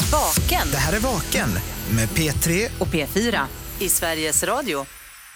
Vaken. Det här är Vaken med P3 och P4 i Sveriges Radio.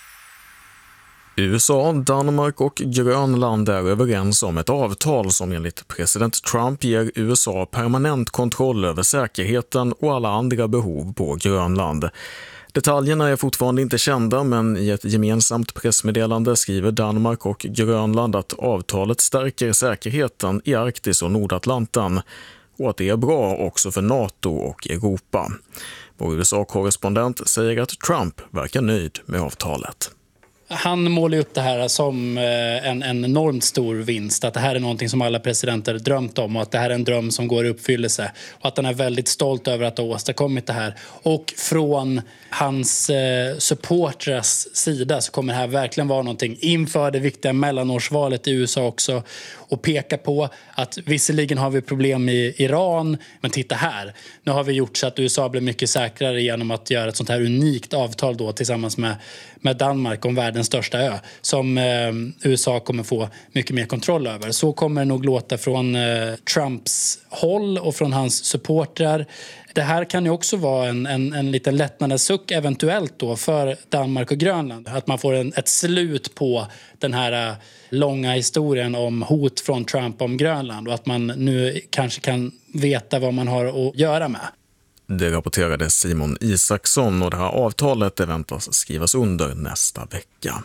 USA, Danmark och Grönland är överens om ett avtal som enligt president Trump ger USA permanent kontroll över säkerheten och alla andra behov på Grönland. Detaljerna är fortfarande inte kända, men i ett gemensamt pressmeddelande skriver Danmark och Grönland att avtalet stärker säkerheten i Arktis och Nordatlanten och att det är bra också för NATO och Europa. Vår USA-korrespondent säger att Trump verkar nöjd med avtalet. Han målar upp det här som en enormt stor vinst. Att det här är någonting som alla presidenter drömt om och att det här är en dröm som går i uppfyllelse. Och att han är väldigt stolt över att ha åstadkommit det här. Och från hans supporters sida så kommer det här verkligen vara någonting inför det viktiga mellanårsvalet i USA också. Och peka på att visserligen har vi problem i Iran, men titta här. Nu har vi gjort så att USA blir mycket säkrare genom att göra ett sånt här unikt avtal då tillsammans med Danmark om världens största ö som USA kommer få mycket mer kontroll över. Så kommer det nog låta från Trumps håll och från hans supportrar. Det här kan ju också vara en liten lättnadens suck eventuellt då för Danmark och Grönland. Att man får ett slut på den här långa historien om hot från Trump om Grönland och att man nu kanske kan veta vad man har att göra med. Det rapporterade Simon Isaksson och det här avtalet väntas skrivas under nästa vecka.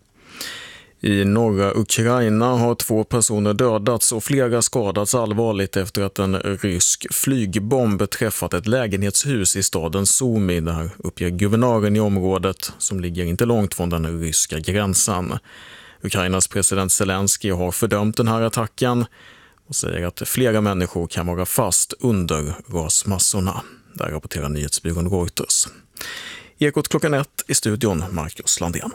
I norra Ukraina har 2 personer dödats och flera skadats allvarligt efter att en rysk flygbomb träffat ett lägenhetshus i staden Sumy. Det här uppger guvernören i området som ligger inte långt från den ryska gränsen. Ukrainas president Zelensky har fördömt den här attacken och säger att flera människor kan vara fast under rasmassorna. Där rapporterar nyhetsbyrån Reuters. Ekot klockan 1 i studion, Marcus Landén.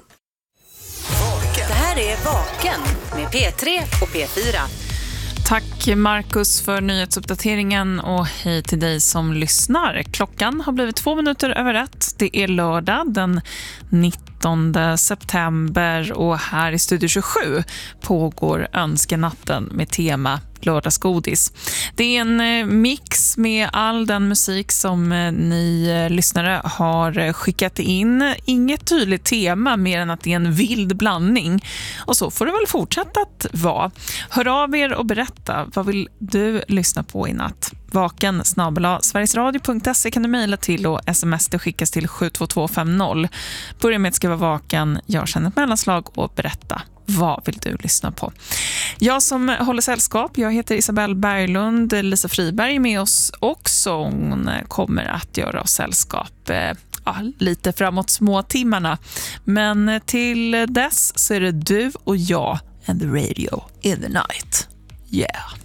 Det här är Vaken med P3 och P4. Tack Marcus för nyhetsuppdateringen och hej till dig som lyssnar. Klockan har blivit 2 minuter över 1. Det är lördag den 19 september och här i Studio 27 pågår önskenatten med tema lördagsgodis. Det är en mix med all den musik som ni lyssnare har skickat in. Inget tydligt tema mer än att det är en vild blandning. Och så får det väl fortsätta att vara. Hör av er och berätta, vad vill du lyssna på i natt? vaken@sverigesradio.se kan du mejla till och sms det skickas till 72250. Börja med att skriva vaken, gör sedan ett mellanslag och berätta. Vad vill du lyssna på? Jag som håller sällskap, jag heter Isabelle Berglund. Lisa Friberg är med oss också. Hon kommer att göra oss sällskap lite framåt små timmarna. Men till dess så är det du och jag and the radio in the night. Yeah.